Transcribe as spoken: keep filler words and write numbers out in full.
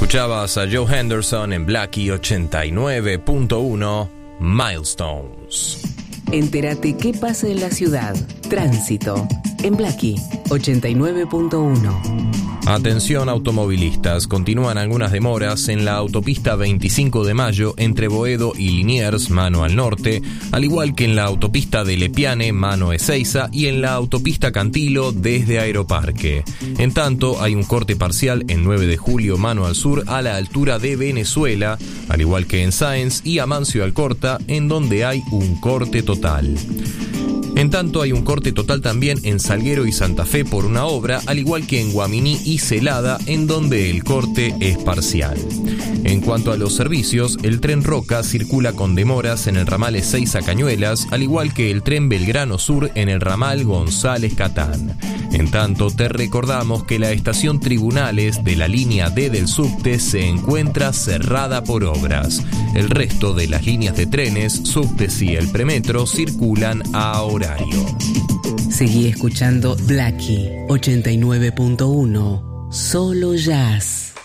Escuchabas a Joe Henderson en Blackie ochenta y nueve punto uno, Milestones. Entérate qué pasa en la ciudad. Tránsito en Blackie ochenta y nueve punto uno. Atención automovilistas, continúan algunas demoras en la autopista veinticinco de mayo entre Boedo y Liniers, mano al norte, al igual que en la autopista de Lepiane, mano Ezeiza, y en la autopista Cantilo desde Aeroparque. En tanto, hay un corte parcial en nueve de julio, mano al sur, a la altura de Venezuela, al igual que en Sáenz y Amancio Alcorta, en donde hay un corte total. En tanto, hay un corte total también en Salguero y Santa Fe por una obra, al igual que en Guaminí y Celada, en donde el corte es parcial. En cuanto a los servicios, el tren Roca circula con demoras en el ramal Ezeiza Cañuelas, al igual que el tren Belgrano Sur en el ramal González Catán. En tanto, te recordamos que la estación Tribunales de la línea D del subte se encuentra cerrada por obras. El resto de las líneas de trenes, subtes y el premetro circulan a horario. Seguí escuchando Blackie ochenta y nueve punto uno, solo jazz.